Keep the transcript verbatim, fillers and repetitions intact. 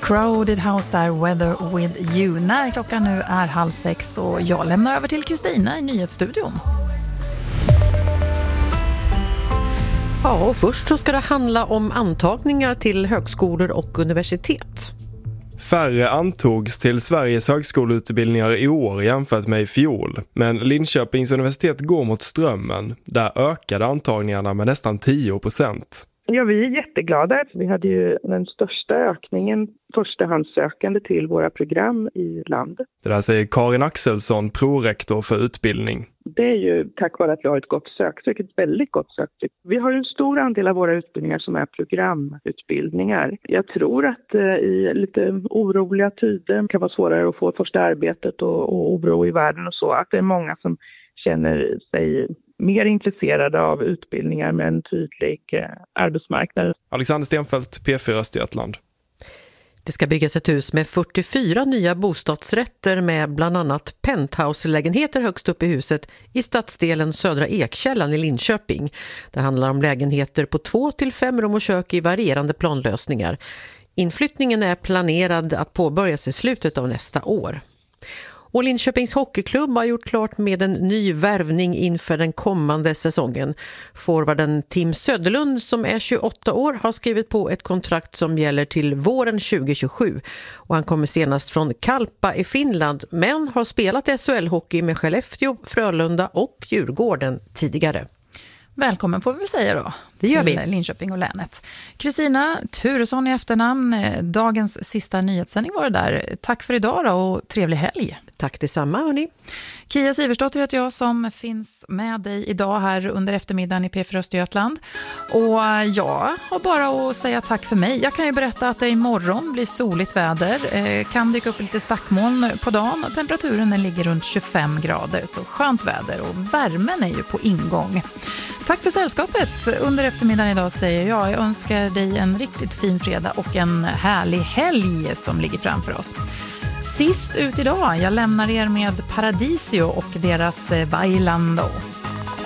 Crowded House där, Weather With You. När klockan nu är halv sex och jag lämnar över till Kristina i nyhetsstudion. Ja, och först så ska det handla om antagningar till högskolor och universitet. Färre antogs till Sveriges högskoleutbildningar i år jämfört med i fjol. Men Linköpings universitet går mot strömmen. Där ökade antagningarna med nästan tio procent. Ja, vi är jätteglada. Vi hade ju den största ökningen förstahandssökande till våra program i landet. Det där säger Karin Axelsson, prorektor för utbildning. Det är ju tack vare att vi har ett gott söktryck, ett väldigt gott söktryck. Vi har en stor andel av våra utbildningar som är programutbildningar. Jag tror att eh, i lite oroliga tider kan vara svårare att få första arbetet och, och oro i världen och så. Att det är många som känner sig mer intresserade av utbildningar med en tydlig eh, arbetsmarknad. Alexander Stenfeldt, P fyra Östergötland. Det ska byggas ett hus med fyrtiofyra nya bostadsrätter med bland annat penthouse-lägenheter högst upp i huset i stadsdelen Södra Ekkällan i Linköping. Det handlar om lägenheter på två till fem rum och kök i varierande planlösningar. Inflyttningen är planerad att påbörjas i slutet av nästa år. Och Linköpings hockeyklubb har gjort klart med en ny värvning inför den kommande säsongen. Forwarden Tim Söderlund som är tjugoåtta år har skrivit på ett kontrakt som gäller till våren tjugo tjugosju. Och han kommer senast från Kalpa i Finland men har spelat S H L-hockey med Skellefteå, Frölunda och Djurgården tidigare. Välkommen får vi säga då det gör till vi. Linköping och länet. Kristina Turesson i efternamn, dagens sista nyhetssändning var det där. Tack för idag då och trevlig helg. Tack detsamma hörni. Kia Siversdotter heter jag som finns med dig idag här under eftermiddagen i P fyra Östergötland. Och jag har bara att säga tack för mig. Jag kan ju berätta att det imorgon blir soligt väder. Eh, kan dyka upp lite stackmoln på dagen. Temperaturen den ligger runt tjugofem grader. Så skönt väder och värmen är ju på ingång. Tack för sällskapet under eftermiddagen idag säger jag. Jag önskar dig en riktigt fin fredag och en härlig helg som ligger framför oss. Sist ut idag, jag lämnar er med Paradisio och deras Bailando.